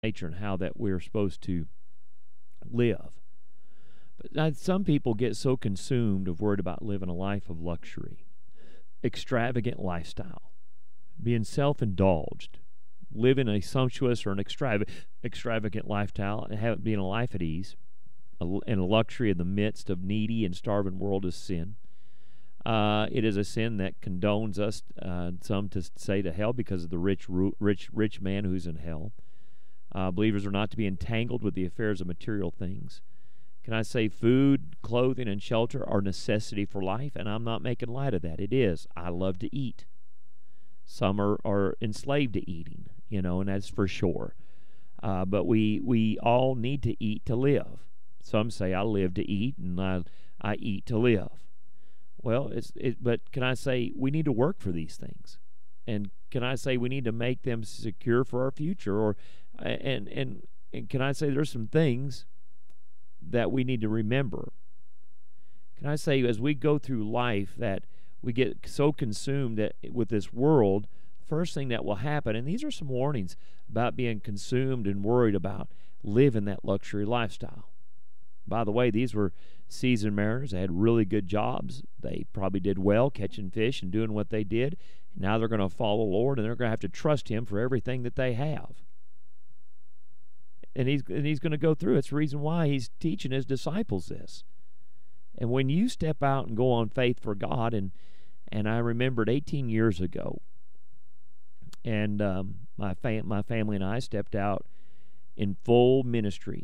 nature and how that we're supposed to live. But some people get so consumed of worried about living a life of luxury, extravagant lifestyle, being self-indulged, living a sumptuous or an extravagant lifestyle, and being a life at ease, and a luxury in the midst of needy and starving world is sin. It is a sin that condones us, some to say, to hell because of the rich man who's in hell. Believers are not to be entangled with the affairs of material things. Can I say food, clothing, and shelter are necessity for life? And I'm not making light of that. It is. I love to eat. Some are enslaved to eating, and that's for sure. But we all need to eat to live. Some say I live to eat, and I eat to live. Well, but can I say we need to work for these things? And can I say we need to make them secure for our future? And can I say there's some things that we need to remember? Can I say as we go through life that we get so consumed with this world, the first thing that will happen, and these are some warnings about being consumed and worried about living that luxury lifestyle. By the way, these were seasoned mariners. They had really good jobs. They probably did well catching fish and doing what they did. Now they're going to follow the Lord, and they're going to have to trust Him for everything that they have. And he's going to go through. It's the reason why He's teaching His disciples this. And when you step out and go on faith for God, and I remembered 18 years ago, and my family and I stepped out in full ministry.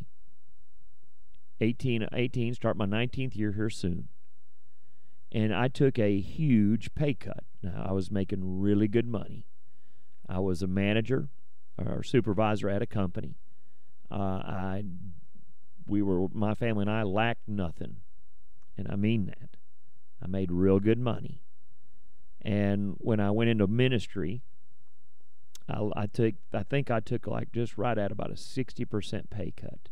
18, start my 19th year here soon. And I took a huge pay cut. Now, I was making really good money. I was a manager or supervisor at a company. My family and I lacked nothing. And I mean that. I made real good money. And when I went into ministry, I think I took like just right at about a 60% pay cut.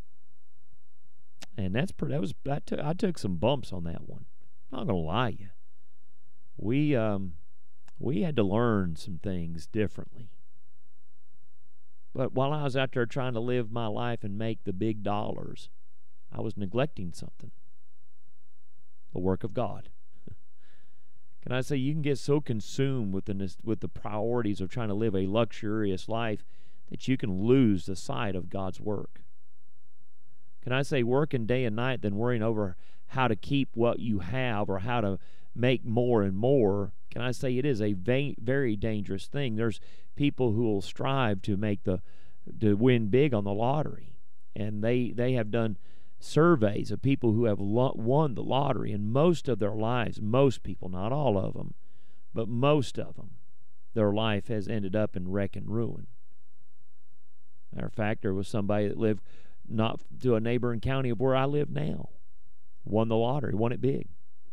And I took some bumps on that one. I'm not gonna lie to you. We had to learn some things differently. But while I was out there trying to live my life and make the big dollars, I was neglecting something. The work of God. Can I say you can get so consumed with the priorities of trying to live a luxurious life that you can lose the sight of God's work? Can I say working day and night than worrying over how to keep what you have or how to make more and more? Can I say it is a very dangerous thing? There's people who will strive to win big on the lottery, and they have done surveys of people who have won the lottery, and most of their lives, most people, not all of them, but most of them, their life has ended up in wreck and ruin. Matter of fact, there was somebody that lived not to a neighboring county of where I live now, won the lottery, won it big,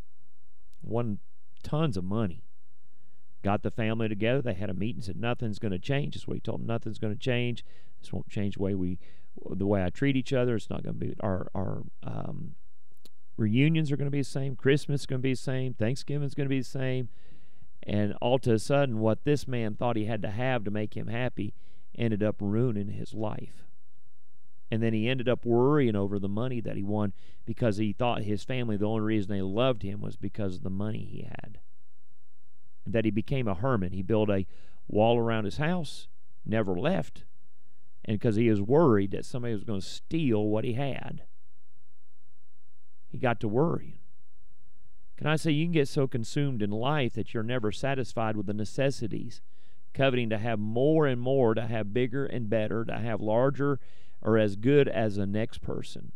won tons of money, got the family together. They had a meeting, said nothing's going to change. That's what he told them. Nothing's going to change. This won't change the way I treat each other. It's not going to be our reunions are going to be the same. Christmas is going to be the same. Thanksgiving is going to be the same. And all of a sudden, what this man thought he had to have to make him happy ended up ruining his life. And then he ended up worrying over the money that he won because he thought his family, the only reason they loved him was because of the money he had. And that he became a hermit. He built a wall around his house, never left, and because he was worried that somebody was going to steal what he had. He got to worrying. Can I say you can get so consumed in life that you're never satisfied with the necessities, coveting to have more and more, to have bigger and better, to have larger or as good as the next person.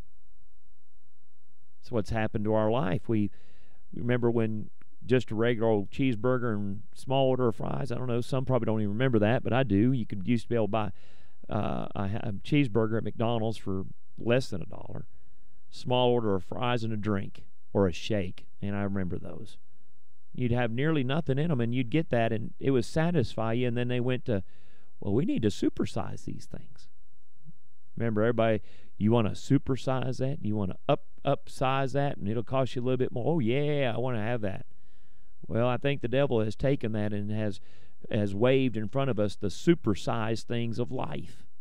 That's what's happened to our life. We remember when just a regular old cheeseburger and small order of fries, I don't know, some probably don't even remember that, but I do. You used to be able to buy a cheeseburger at McDonald's for less than $1. Small order of fries and a drink or a shake, and I remember those. You'd have nearly nothing in them, and you'd get that, and it would satisfy you, and then they went to, well, we need to supersize these things. Remember, everybody, you want to supersize that? You want to upsize that, and it'll cost you a little bit more. Oh, yeah, I want to have that. Well, I think the devil has taken that and has waved in front of us the supersized things of life.